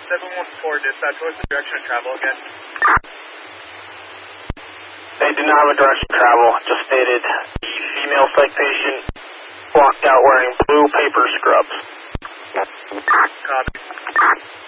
714 dispatch, what's the direction of travel again? They do not have a direction of travel, just stated the female psych patient walked out wearing blue paper scrubs. Copy.